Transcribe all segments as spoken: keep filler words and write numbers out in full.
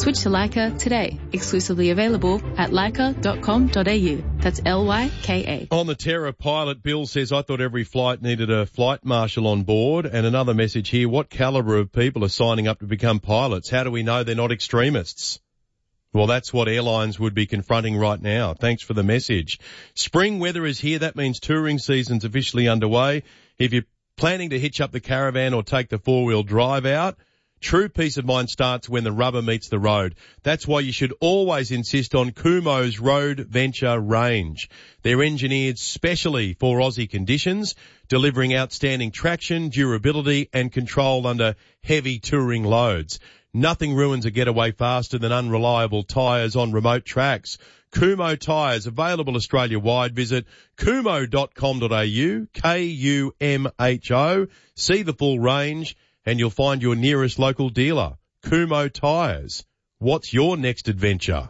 Switch to Leica today. Exclusively available at leica dot com dot a u. That's L Y K A. On the Terra pilot, Bill says, I thought every flight needed a flight marshal on board. And another message here, what calibre of people are signing up to become pilots? How do we know they're not extremists? Well, that's what airlines would be confronting right now. Thanks for the message. Spring weather is here. That means touring season's officially underway. If you're planning to hitch up the caravan or take the four-wheel drive out, true peace of mind starts when the rubber meets the road. That's why you should always insist on Kumo's Road Venture range. They're engineered specially for Aussie conditions, delivering outstanding traction, durability and control under heavy touring loads. Nothing ruins a getaway faster than unreliable tyres on remote tracks. Kumo tyres, available Australia-wide. Visit kumo dot com dot a u, K U M H O. See the full range and you'll find your nearest local dealer. Kumo tyres. What's your next adventure?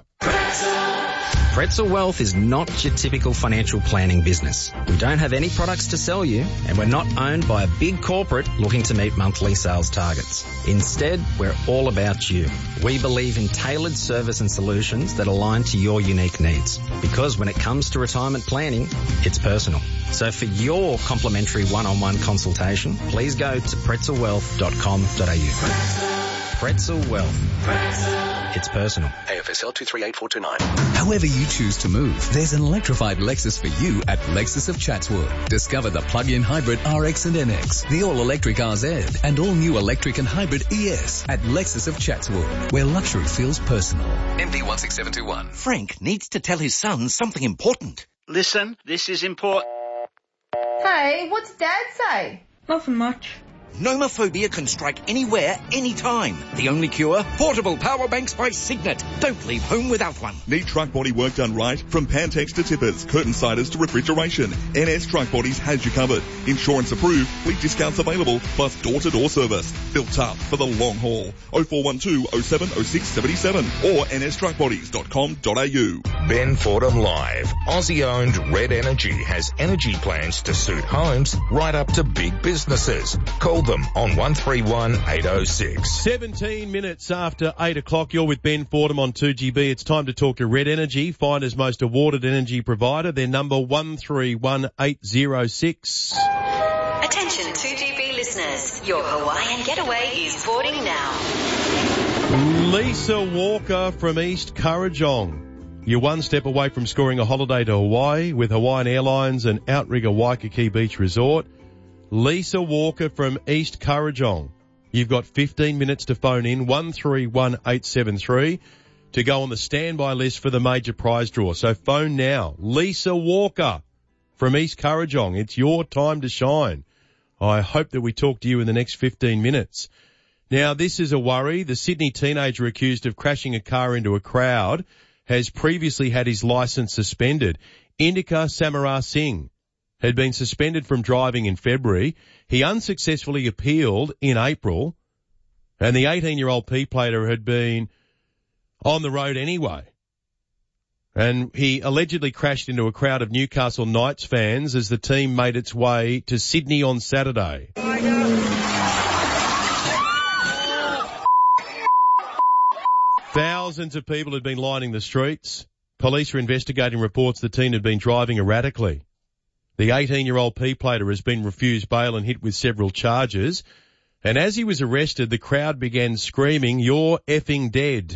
Pretzel Wealth is not your typical financial planning business. We don't have any products to sell you, and we're not owned by a big corporate looking to meet monthly sales targets. Instead, we're all about you. We believe in tailored service and solutions that align to your unique needs. Because when it comes to retirement planning, it's personal. So for your complimentary one-on-one consultation, please go to pretzel wealth dot com dot a u. Pretzel Wealth. It's personal. A F S L two three eight four two nine. However you choose to move, there's an electrified Lexus for you at Lexus of Chatswood. Discover the plug-in hybrid R X and N X, the all-electric R Z, and all-new electric and hybrid E S at Lexus of Chatswood, where luxury feels personal. M D one six seven two one. Frank needs to tell his son something important. Listen, this is important. Hey, what's Dad say? Nothing much. Nomophobia can strike anywhere, anytime. The only cure? Portable power banks by Signet. Don't leave home without one. Need truck body work done right? From Pantex to tippers, curtain siders to refrigeration, N S Truck Bodies has you covered. Insurance approved, fleet discounts available, plus door-to-door service. Built up for the long haul. oh four one two oh seven oh six seven seven or n s truck bodies dot com dot a u. Ben Fordham Live. Aussie-owned Red Energy has energy plans to suit homes right up to big businesses. Call them on one three one eight oh six. seventeen minutes after eight o'clock, you're with Ben Fordham on two G B. It's time to talk to Red Energy, Finder's most awarded energy provider. Their number one three one eight oh six. Attention two G B listeners, your Hawaiian getaway is boarding now. Lisa Walker from East Kurrajong. You're one step away from scoring a holiday to Hawaii with Hawaiian Airlines and Outrigger Waikiki Beach Resort. Lisa Walker from East Kurrajong. You've got fifteen minutes to phone in, one three one eight seven three, to go on the standby list for the major prize draw. So phone now. Lisa Walker from East Kurrajong. It's your time to shine. I hope that we talk to you in the next fifteen minutes. Now, this is a worry. The Sydney teenager accused of crashing a car into a crowd has previously had his licence suspended. Indika Samarar Singh had been suspended from driving in February. He unsuccessfully appealed in April, and the eighteen-year-old P-plater had been on the road anyway. And he allegedly crashed into a crowd of Newcastle Knights fans as the team made its way to Sydney on Saturday. Thousands of people had been lining the streets. Police are investigating reports the teen had been driving erratically. The eighteen-year-old P-plater has been refused bail and hit with several charges. And as he was arrested, the crowd began screaming, "You're effing dead."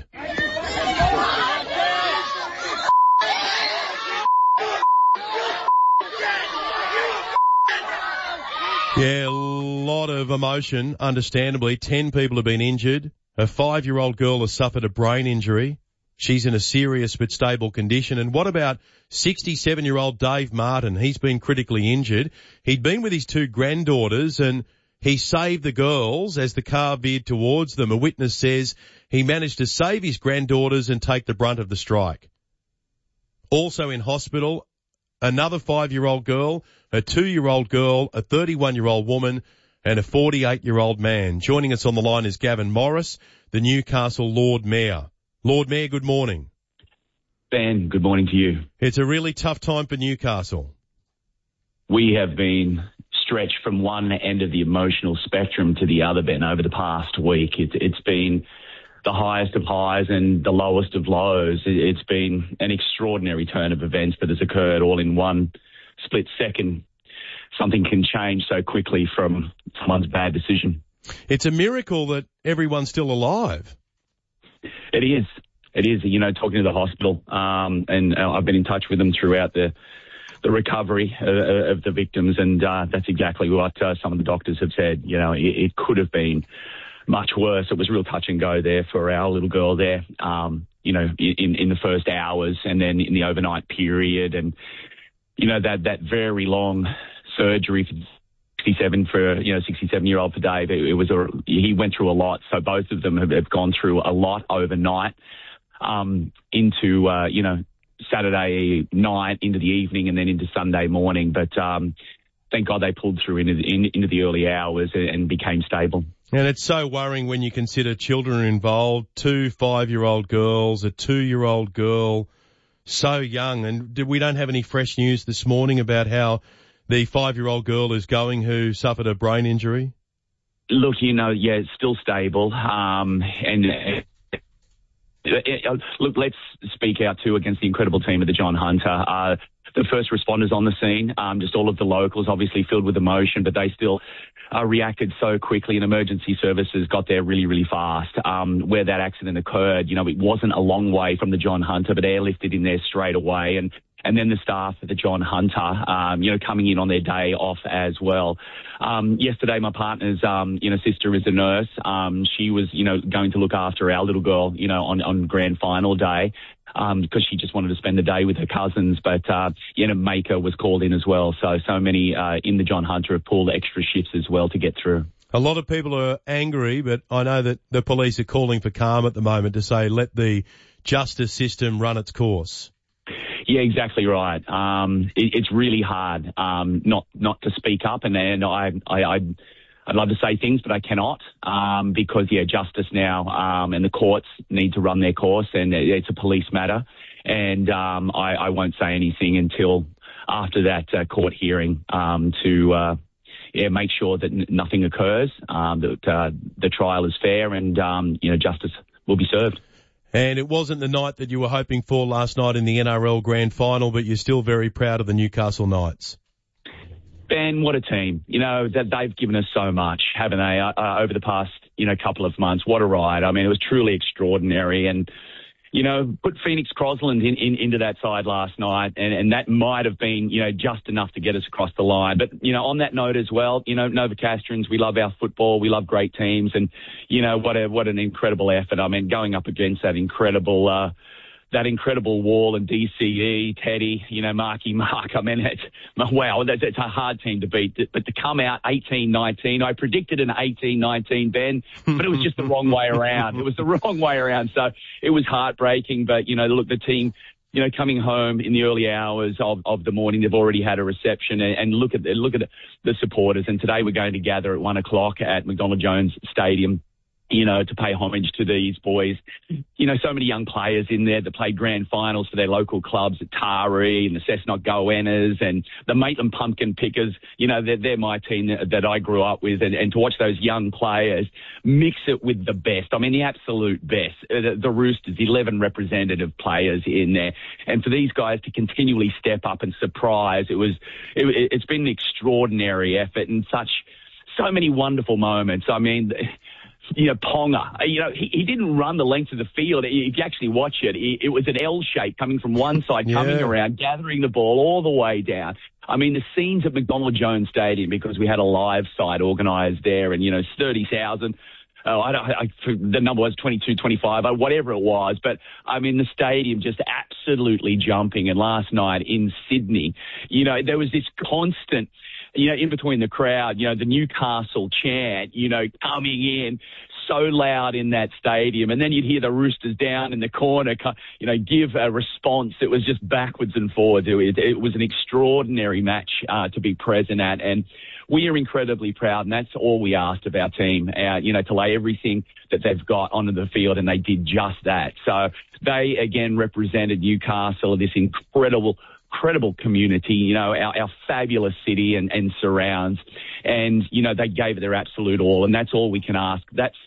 Yeah, a lot of emotion, understandably. Ten people have been injured. A five-year-old girl has suffered a brain injury. She's in a serious but stable condition. And what about sixty-seven-year-old Dave Martin? He's been critically injured. He'd been with his two granddaughters and he saved the girls as the car veered towards them. A witness says he managed to save his granddaughters and take the brunt of the strike. Also in hospital, another five-year-old girl, a two-year-old girl, a thirty-one-year-old woman, and a forty-eight-year-old man. Joining us on the line is Gavin Morris, the Newcastle Lord Mayor. Lord Mayor, good morning. Ben, good morning to you. It's a really tough time for Newcastle. We have been stretched from one end of the emotional spectrum to the other, Ben, over the past week. It's, it's been the highest of highs and the lowest of lows. It's been an extraordinary turn of events that has occurred all in one split second. Something can change so quickly from someone's bad decision. It's a miracle that everyone's still alive. It is. It is. You know, talking to the hospital, um, and I've been in touch with them throughout the the recovery of, of the victims, and uh, that's exactly what uh, some of the doctors have said. You know, it, it could have been much worse. It was real touch and go there for our little girl there, um, you know, in, in the first hours and then in the overnight period. And, you know, that, that very long surgery for sixty-seven for, you know, sixty-seven-year-old for Dave, it, it was a, he went through a lot. So both of them have, have gone through a lot overnight um, into, uh, you know, Saturday night into the evening and then into Sunday morning. But um, thank God they pulled through into the, in, into the early hours and, and became stable. And it's so worrying when you consider children are involved, two five-year-old girls, a two-year-old girl, so young. And we don't have any fresh news this morning about how the five-year-old girl is going who suffered a brain injury? Look, you know, yeah, it's still stable. Um, and uh, uh, look, let's speak out too against the incredible team of the John Hunter. Uh, the first responders on the scene, um, just all of the locals, obviously filled with emotion, but they still uh, reacted so quickly, and emergency services got there really, really fast. Um, where that accident occurred, you know, it wasn't a long way from the John Hunter, but airlifted in there straight away. And And then the staff at the John Hunter, um, you know, coming in on their day off as well. Um, yesterday, my partner's, um, you know, sister is a nurse. Um, she was, you know, going to look after our little girl, you know, on, on grand final day, um, because she just wanted to spend the day with her cousins. But, uh, you know, Maker was called in as well. So, so many, uh, in the John Hunter have pulled extra shifts as well to get through. A lot of people are angry, but I know that the police are calling for calm at the moment to say, let the justice system run its course. Yeah, exactly right. Um, it, it's really hard um, not not to speak up, and, and I, I, I'd, I'd love to say things, but I cannot um, because, yeah, justice now um, and the courts need to run their course, and it's a police matter, and um, I, I won't say anything until after that uh, court hearing um, to uh, yeah, make sure that n- nothing occurs, um, that uh, the trial is fair, and um, you know, justice will be served. And it wasn't the night that you were hoping for last night in the N R L Grand Final, but you're still very proud of the Newcastle Knights. Ben, what a team. You know, that they've given us so much, haven't they, uh, over the past, you know, couple of months. What a ride. I mean, it was truly extraordinary. And, you know, put Phoenix Crosland in, in, into that side last night, and, and that might have been, you know, just enough to get us across the line. But, you know, on that note as well, you know, Novocastrians, we love our football, we love great teams, and, you know, what a what an incredible effort. I mean, going up against that incredible uh that incredible wall and D C E, Teddy, you know, Marky Mark. I mean, it's, wow, that's, it's a hard team to beat. But to come out eighteen nineteen, I predicted an eighteen nineteen, Ben, but it was just the wrong way around. It was the wrong way around. So it was heartbreaking. But, you know, look, the team, you know, coming home in the early hours of, of the morning, they've already had a reception, and, and look at the, look at the supporters. And today we're going to gather at one o'clock at McDonald Jones Stadium, you know, to pay homage to these boys. You know, so many young players in there that played grand finals for their local clubs at Taree and the Cessnock Goannas and the Maitland Pumpkin Pickers. You know, they're, they're my team that, that I grew up with. And, and to watch those young players mix it with the best, I mean, the absolute best. The, the Roosters, eleven representative players in there. And for these guys to continually step up and surprise, it was, it, it's been an extraordinary effort and such, so many wonderful moments. I mean, you know, Ponga, you know, he, he didn't run the length of the field. If you actually watch it, it, it was an L shape coming from one side, yeah. coming around, gathering the ball all the way down. I mean, the scenes at McDonald Jones Stadium, because we had a live side organised there, and, you know, thirty thousand. Oh, I don't, I, the number was twenty-two, twenty-five, whatever it was. But, I mean, the stadium just absolutely jumping. And last night in Sydney, you know, there was this constant, you know, in between the crowd, you know, the Newcastle chant, you know, coming in so loud in that stadium. And then you'd hear the Roosters down in the corner, you know, give a response. It was just backwards and forwards. It, it was an extraordinary match uh, to be present at. And we are incredibly proud, and that's all we asked of our team, uh, you know, to lay everything that they've got onto the field, and they did just that. So they, again, represented Newcastle, this incredible incredible community, you know, our, our fabulous city and, and surrounds. And, you know, they gave it their absolute all, and that's all we can ask. That's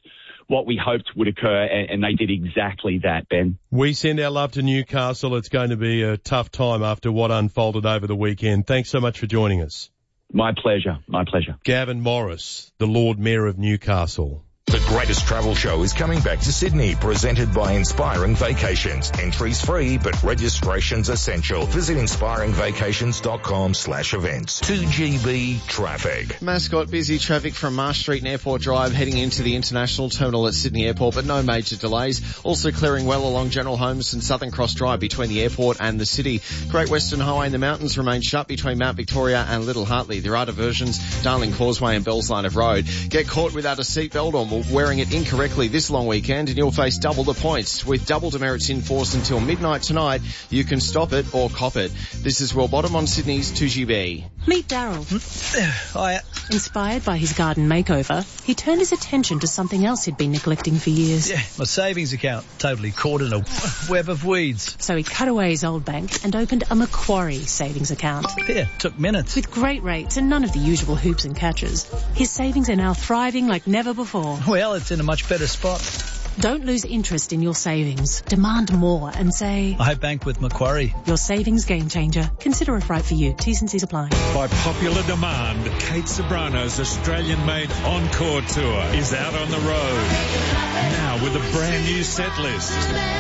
what we hoped would occur, and, and they did exactly that, Ben. We send our love to Newcastle. It's going to be a tough time after what unfolded over the weekend. Thanks so much for joining us. My pleasure. My pleasure. Gavin Morris, the Lord Mayor of Newcastle. The Greatest Travel Show is coming back to Sydney, presented by Inspiring Vacations. Entries free, but registration's essential. Visit inspiringvacations.com slash events. two G B traffic. Mascot, busy traffic from Marsh Street and Airport Drive heading into the International Terminal at Sydney Airport, but no major delays. Also clearing well along General Holmes and Southern Cross Drive between the airport and the city. Great Western Highway in the mountains remains shut between Mount Victoria and Little Hartley. There are diversions, Darling Causeway and Bells Line of Road. Get caught without a seatbelt or wearing it incorrectly this long weekend and you'll face double the points. With double demerits in force until midnight tonight, you can stop it or cop it. This is Will Bottom on Sydney's two G B. Meet Daryl. Hiya. Inspired by his garden makeover, he turned his attention to something else he'd been neglecting for years. Yeah, my savings account. Totally caught in a web of weeds. So he cut away his old bank and opened a Macquarie savings account. Yeah, took minutes. With great rates and none of the usual hoops and catches, his savings are now thriving like never before. Well, it's in a much better spot. Don't lose interest in your savings. Demand more and say, I bank with Macquarie. Your savings game changer. Consider if right for you. T's and C's apply. By popular demand, Kate Sobrano's Australian-made Encore Tour is out on the road. Now with a brand new set list.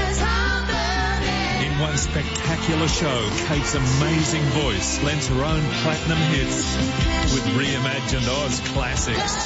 In one spectacular show, Kate's amazing voice lends her own platinum hits with reimagined Oz classics.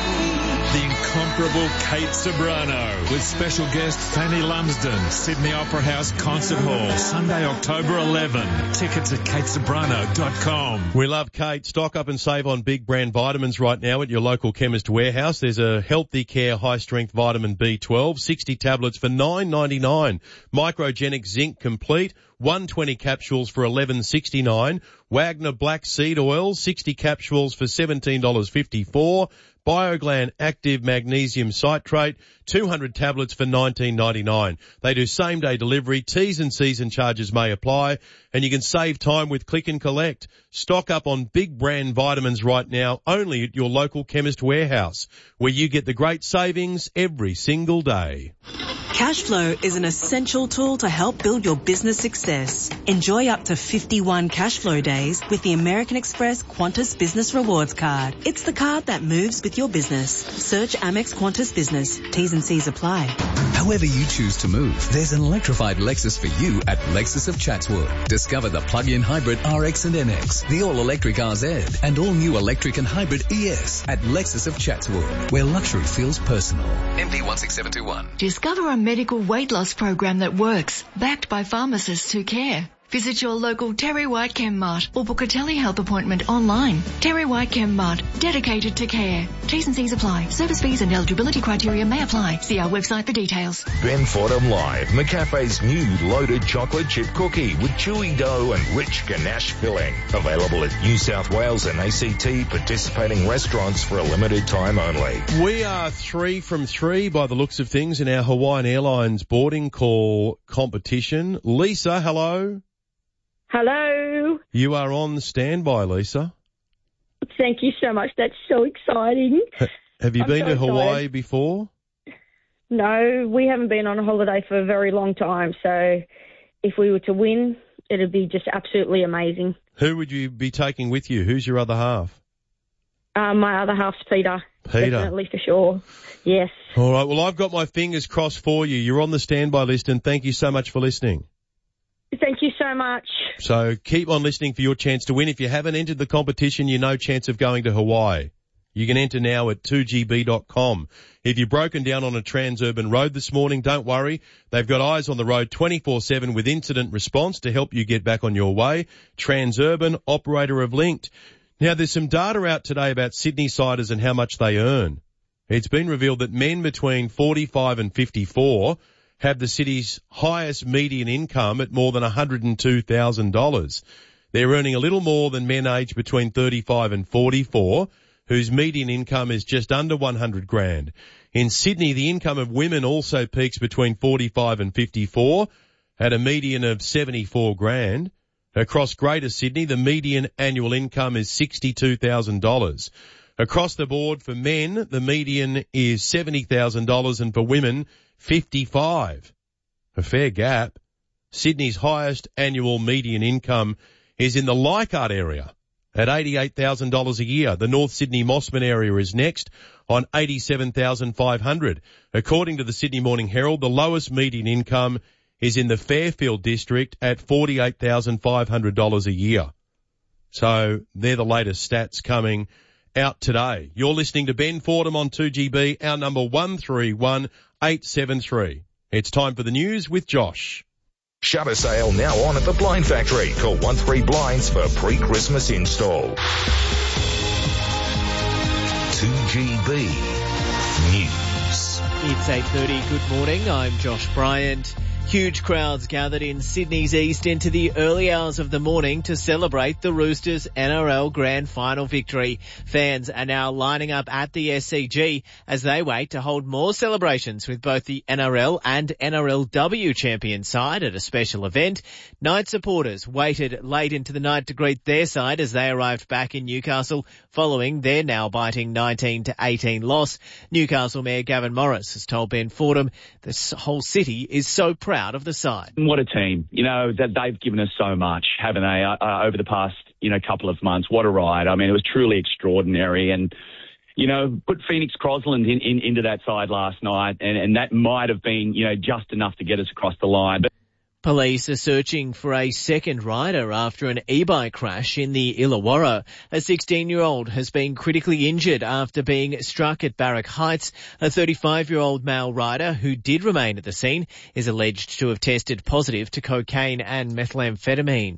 The incomparable Kate Sobrano with special guest Fanny Lumsden, Sydney Opera House Concert Hall, Sunday, October eleventh. Tickets at kate sobrano dot com. We love Kate. Stock up and save on big brand vitamins right now at your local Chemist Warehouse. There's a Healthy Care high strength vitamin B twelve, sixty tablets for nine ninety-nine. Microgenic Zinc Complete, one hundred twenty capsules for eleven sixty-nine. Wagner Black Seed Oil, sixty capsules for seventeen fifty-four. BioGlan Active Magnesium Citrate, two hundred tablets for nineteen ninety-nine. They do same day delivery. T's and C's and charges may apply, and you can save time with click and collect. Stock up on big brand vitamins right now only at your local Chemist Warehouse, where you get the great savings every single day. Cashflow is an essential tool to help build your business success. Enjoy up to fifty-one Cashflow days with the American Express Qantas Business Rewards Card. It's the card that moves with your business. Search Amex Qantas Business. T's and C's apply. However you choose to move, there's an electrified Lexus for you at Lexus of Chatswood. Discover the plug-in hybrid R X and N X, the all-electric R Z, and all-new electric and hybrid E S at Lexus of Chatswood, where luxury feels personal. M D one six seven two one. Discover a medical weight loss program that works, backed by pharmacists who care. Visit your local Terry White Chem Mart or book a telehealth appointment online. Terry White Chem Mart, dedicated to care. T's and C's apply. Service fees and eligibility criteria may apply. See our website for details. Ben Fordham Live, McCafe's new loaded chocolate chip cookie with chewy dough and rich ganache filling. Available at New South Wales and A C T participating restaurants for a limited time only. We are three from three by the looks of things in our Hawaiian Airlines boarding call competition. Lisa, hello. Hello. You are on standby, Lisa. Thank you so much. That's so exciting. Have you I'm been so to Hawaii excited. before? No, we haven't been on a holiday for a very long time. So if we were to win, it'd be just absolutely amazing. Who would you be taking with you? Who's your other half? Um, my other half's Peter. Peter. Definitely for sure. Yes. All right. Well, I've got my fingers crossed for you. You're on the standby list, and thank you so much for listening. Thank you so much. So keep on listening for your chance to win. If you haven't entered the competition, you no chance of going to Hawaii. You can enter now at two G B dot com. If you're broken down on a transurban road this morning, don't worry. They've got eyes on the road twenty-four seven with incident response to help you get back on your way. Transurban, operator of Linked. Now, there's some data out today about Sydney-siders and how much they earn. It's been revealed that men between forty-five and fifty-four have the city's highest median income at more than one hundred two thousand dollars. They're earning a little more than men aged between thirty-five and forty-four, whose median income is just under one hundred grand. In Sydney, the income of women also peaks between forty-five and fifty-four at a median of seventy-four grand. Across Greater Sydney, the median annual income is sixty-two thousand dollars. Across the board for men, the median is seventy thousand dollars and for women, fifty-five thousand dollars. A fair gap. Sydney's highest annual median income is in the Leichhardt area at eighty-eight thousand dollars a year. The North Sydney Mossman area is next on eighty-seven thousand five hundred dollars. According to the Sydney Morning Herald, the lowest median income is in the Fairfield district at forty-eight thousand five hundred dollars a year. So they're the latest stats coming out today. You're listening to Ben Fordham on two G B, our number one three one eight seven three. It's time for the news with Josh. Shutter sale now on at the Blind Factory. Call one three Blinds for pre-Christmas install. two G B News. It's eight thirty. Good morning. I'm Josh Bryant. Huge crowds gathered in Sydney's east into the early hours of the morning to celebrate the Roosters' N R L Grand Final victory. Fans are now lining up at the S C G as they wait to hold more celebrations with both the N R L and N R L W champion side at a special event. Knight supporters waited late into the night to greet their side as they arrived back in Newcastle following their now biting nineteen to eighteen loss. Newcastle Mayor Gavin Morris has told Ben Fordham the whole city is so proud of the side. What a team. You know, that they've given us so much, haven't they, uh, over the past, you know, couple of months. What a ride. I mean, it was truly extraordinary. And, you know, put Phoenix Crosland in, in, into that side last night, and, and that might have been, you know, just enough to get us across the line. But police are searching for a second rider after an e-bike crash in the Illawarra. A sixteen-year-old has been critically injured after being struck at Barrack Heights. A thirty-five-year-old male rider who did remain at the scene is alleged to have tested positive to cocaine and methamphetamine.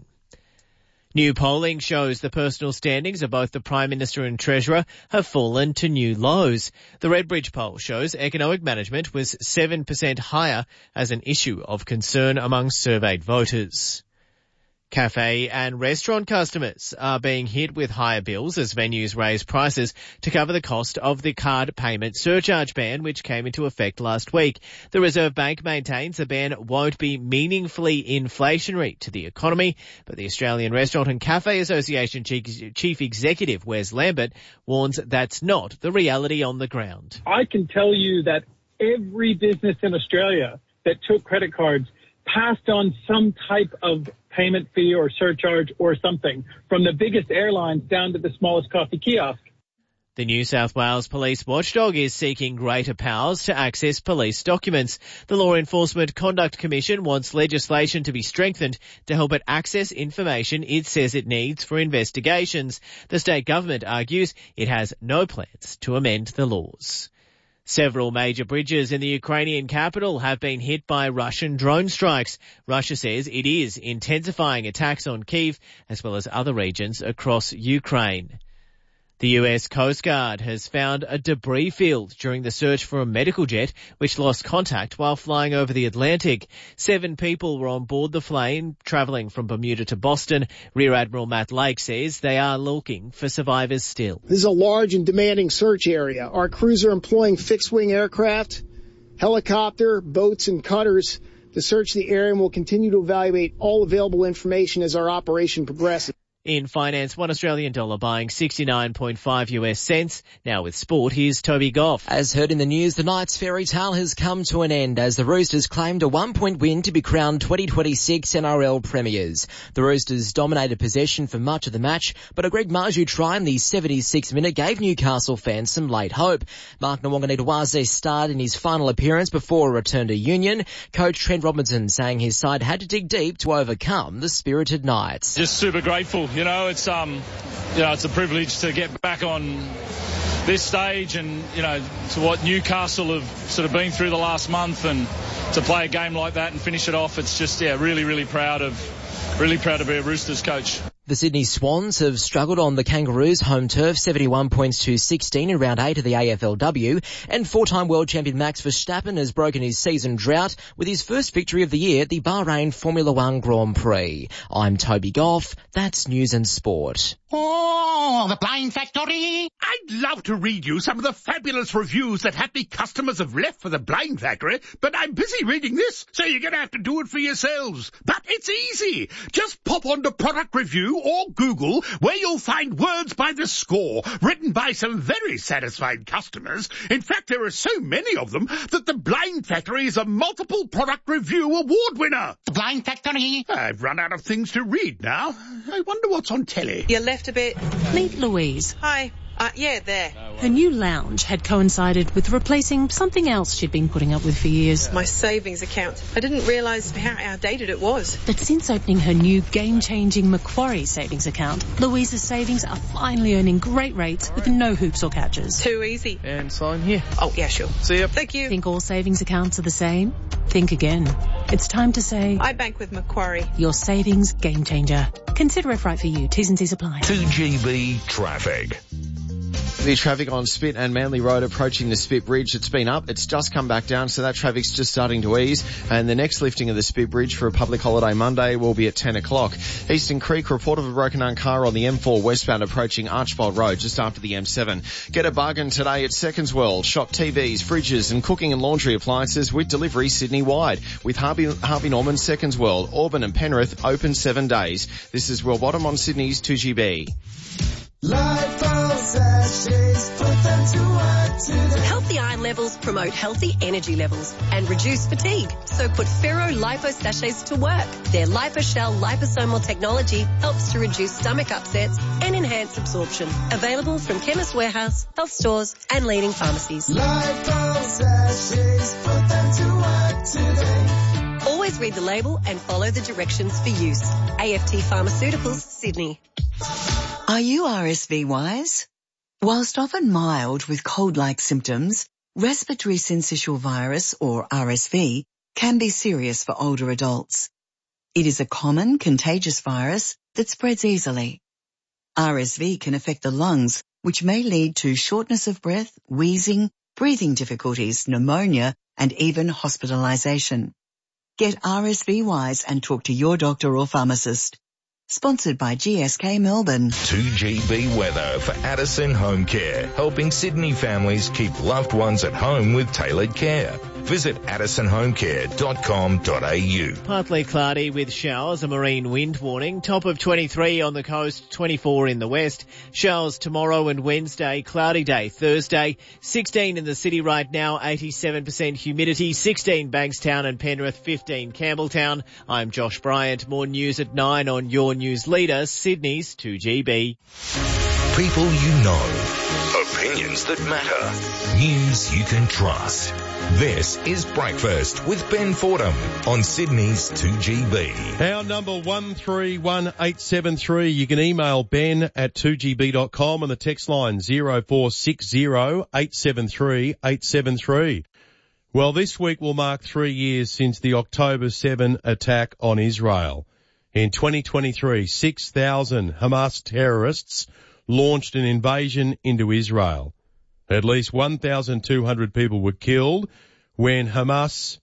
New polling shows the personal standings of both the Prime Minister and Treasurer have fallen to new lows. The Redbridge poll shows economic management was seven percent higher as an issue of concern among surveyed voters. Cafe and restaurant customers are being hit with higher bills as venues raise prices to cover the cost of the card payment surcharge ban, which came into effect last week. The Reserve Bank maintains the ban won't be meaningfully inflationary to the economy, but the Australian Restaurant and Cafe Association Chief Executive Wes Lambert warns that's not the reality on the ground. I can tell you that every business in Australia that took credit cards passed on some type of payment fee or surcharge or something, from the biggest airlines down to the smallest coffee kiosk. The New South Wales Police Watchdog is seeking greater powers to access police documents. The Law Enforcement Conduct Commission wants legislation to be strengthened to help it access information it says it needs for investigations. The state government argues it has no plans to amend the laws. Several major bridges in the Ukrainian capital have been hit by Russian drone strikes. Russia says it is intensifying attacks on Kyiv as well as other regions across Ukraine. The U S Coast Guard has found a debris field during the search for a medical jet which lost contact while flying over the Atlantic. Seven people were on board the plane travelling from Bermuda to Boston. Rear Admiral Matt Lake says they are looking for survivors still. This is a large and demanding search area. Our crews are employing fixed-wing aircraft, helicopter, boats, and cutters to search the area, and will continue to evaluate all available information as our operation progresses. In finance, one Australian dollar buying sixty-nine point five U S cents. Now with sport, here's Toby Goff. As heard in the news, the Knights' fairy tale has come to an end as the Roosters claimed a one-point win to be crowned twenty twenty-six N R L premiers. The Roosters dominated possession for much of the match, but a Greg Marju try in the seventy-sixth minute gave Newcastle fans some late hope. Mark Nwanganitawaze starred in his final appearance before a return to Union. Coach Trent Robinson saying his side had to dig deep to overcome the spirited Knights. Just super grateful. You know, it's um, you know, it's a privilege to get back on this stage, and you know, to what Newcastle have sort of been through the last month, and to play a game like that and finish it off. It's just yeah, really, really proud of, really proud to be a Roosters coach. The Sydney Swans have struggled on the Kangaroos' home turf, seventy-one points to sixteen in round eight of the A F L W, and four-time world champion Max Verstappen has broken his season drought with his first victory of the year at the Bahrain Formula One Grand Prix. I'm Toby Goff. That's News and Sport. Oh, the Blind Factory! I'd love to read you some of the fabulous reviews that happy customers have left for the Blind Factory, but I'm busy reading this, so you're going to have to do it for yourselves. But it's easy. Just pop on to product review to or Google, where you'll find words by the score, written by some very satisfied customers. In fact, there are so many of them that the Blind Factory is a multiple product review award winner. The Blind Factory. I've run out of things to read now. I wonder what's on telly. You left a bit. Meet Louise. Hi. Uh, yeah, there. Her new lounge had coincided with replacing something else she'd been putting up with for years. My savings account. I didn't realise how outdated it was. But since opening her new game-changing Macquarie savings account, Louise's savings are finally earning great rates with no hoops or catches. Too easy. And sign here. Oh, yeah, sure. See ya. Thank you. Think all savings accounts are the same? Think again. It's time to say... I bank with Macquarie. Your savings game changer. Consider if right for you. T's and C's apply. two G B traffic. The traffic on Spit and Manly Road approaching the Spit Bridge. It's been up. It's just come back down, so that traffic's just starting to ease. And the next lifting of the Spit Bridge for a public holiday Monday will be at ten o'clock. Eastern Creek, report of a broken down car on the M four westbound approaching Archbold Road just after the M seven. Get a bargain today at Seconds World. Shop T Vs, fridges and cooking and laundry appliances with delivery Sydney-wide. With Harvey, Harvey Norman Seconds World, Auburn and Penrith open seven days. This is Will Bottom on Sydney's two G B. Healthy eye levels promote healthy energy levels and reduce fatigue. So put Ferro Lipo Sachets to work. Their LipoShell liposomal technology helps to reduce stomach upsets and enhance absorption. Available from Chemist Warehouse, health stores and leading pharmacies. Lipo Sachets, put them to work today. Always read the label and follow the directions for use. A F T Pharmaceuticals, Sydney. Are you R S V wise? Whilst often mild with cold-like symptoms, respiratory syncytial virus, or R S V, can be serious for older adults. It is a common contagious virus that spreads easily. R S V can affect the lungs, which may lead to shortness of breath, wheezing, breathing difficulties, pneumonia, and even hospitalisation. Get R S V wise and talk to your doctor or pharmacist. Sponsored by G S K Melbourne. two G B weather for Addison Home Care, helping Sydney families keep loved ones at home with tailored care. Visit addison home care dot com dot a u. Partly cloudy with showers, a marine wind warning. Top of twenty-three on the coast, twenty-four in the west. Showers tomorrow and Wednesday, cloudy day Thursday. sixteen in the city right now, eighty-seven percent humidity. sixteen Bankstown and Penrith, fifteen Campbelltown. I'm Josh Bryant. More news at nine on your news leader, Sydney's two G B. People you know. Opinions that matter. News you can trust. This is Breakfast with Ben Fordham on Sydney's two G B. Our number one three one eight seven three. You can email ben at two g b dot com and the text line zero four six zero eight seven three eight seven three. Well, this week will mark three years since the October seventh attack on Israel. In twenty twenty-three, six thousand Hamas terrorists launched an invasion into Israel. At least one thousand two hundred people were killed when Hamas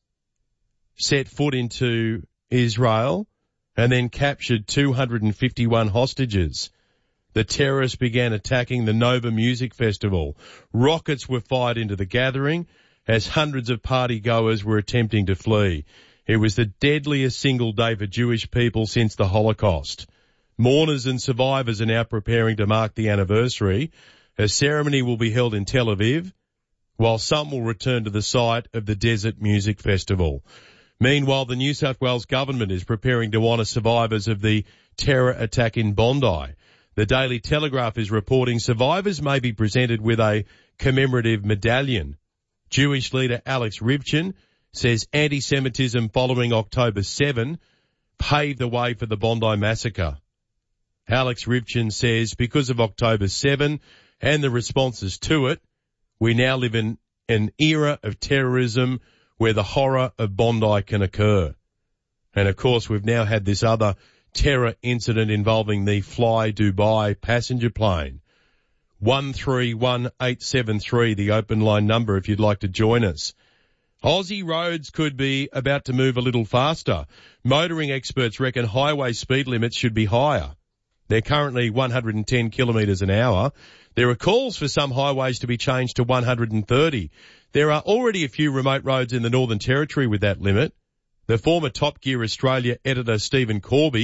set foot into Israel and then captured two hundred fifty-one hostages. The terrorists began attacking the Nova Music Festival. Rockets were fired into the gathering as hundreds of party goers were attempting to flee. It was the deadliest single day for Jewish people since the Holocaust. Mourners and survivors are now preparing to mark the anniversary. A ceremony will be held in Tel Aviv, while some will return to the site of the Desert Music Festival. Meanwhile, the New South Wales government is preparing to honour survivors of the terror attack in Bondi. The Daily Telegraph is reporting survivors may be presented with a commemorative medallion. Jewish leader Alex Rivchin says anti-Semitism following October seventh paved the way for the Bondi massacre. Alex Rivchin says because of October seventh and the responses to it, we now live in an era of terrorism where the horror of Bondi can occur. And of course, we've now had this other terror incident involving the Fly Dubai passenger plane. one three one eight seven three, the open line number if you'd like to join us. Aussie roads could be about to move a little faster. Motoring experts reckon highway speed limits should be higher. They're currently one hundred ten kilometres an hour. There are calls for some highways to be changed to one hundred thirty. There are already a few remote roads in the Northern Territory with that limit. The former Top Gear Australia editor Stephen Corby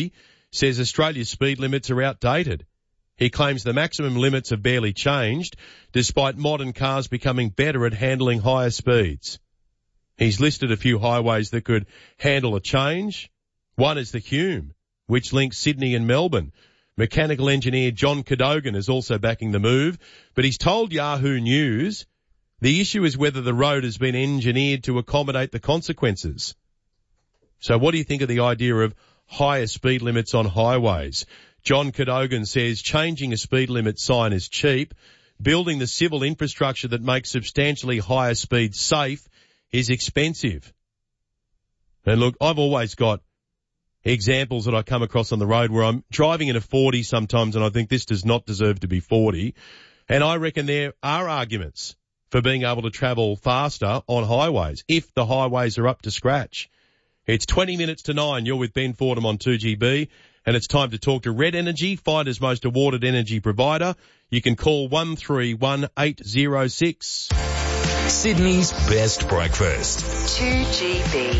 says Australia's speed limits are outdated. He claims the maximum limits have barely changed, despite modern cars becoming better at handling higher speeds. He's listed a few highways that could handle a change. One is the Hume, which links Sydney and Melbourne. Mechanical engineer John Cadogan is also backing the move, but he's told Yahoo News the issue is whether the road has been engineered to accommodate the consequences. So what do you think of the idea of higher speed limits on highways? John Cadogan says changing a speed limit sign is cheap. Building the civil infrastructure that makes substantially higher speeds safe is expensive. And look, I've always got examples that I come across on the road where I'm driving in a forty sometimes and I think this does not deserve to be forty. And I reckon there are arguments for being able to travel faster on highways if the highways are up to scratch. It's twenty minutes to nine. You're with Ben Fordham on two G B and it's time to talk to Red Energy, Finder's most awarded energy provider. You can call one three one eight zero six. Sydney's best breakfast. two G B.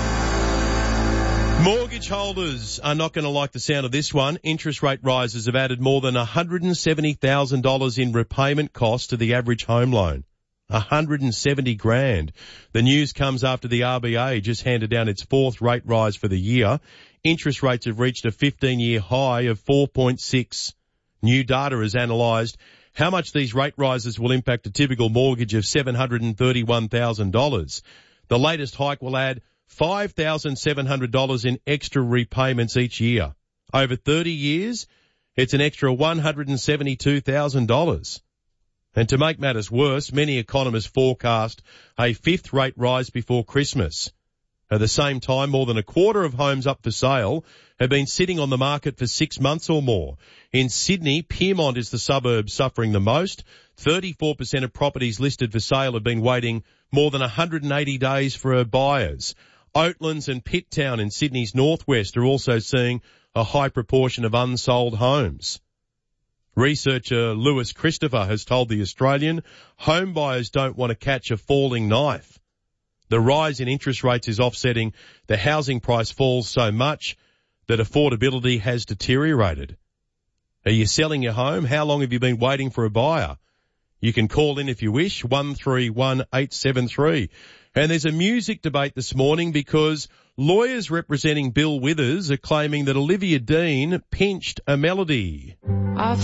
Mortgage holders are not going to like the sound of this one. Interest rate rises have added more than one hundred seventy thousand dollars in repayment costs to the average home loan. one hundred seventy grand. The news comes after the R B A just handed down its fourth rate rise for the year. Interest rates have reached a fifteen-year high of four point six. New data has analysed how much these rate rises will impact a typical mortgage of seven hundred thirty-one thousand dollars. The latest hike will add five thousand seven hundred dollars in extra repayments each year. Over thirty years, it's an extra one hundred seventy-two thousand dollars. And to make matters worse, many economists forecast a fifth rate rise before Christmas. At the same time, more than a quarter of homes up for sale have been sitting on the market for six months or more. In Sydney, Pyrmont is the suburb suffering the most. thirty-four percent of properties listed for sale have been waiting more than one hundred eighty days for buyers. Oatlands and Pitt Town in Sydney's northwest are also seeing a high proportion of unsold homes. Researcher Lewis Christopher has told The Australian home buyers don't want to catch a falling knife. The rise in interest rates is offsetting the housing price falls so much that affordability has deteriorated. Are you selling your home? How long have you been waiting for a buyer? You can call in if you wish, one three one eight seven three. And there's a music debate this morning because lawyers representing Bill Withers are claiming that Olivia Dean pinched a melody. I've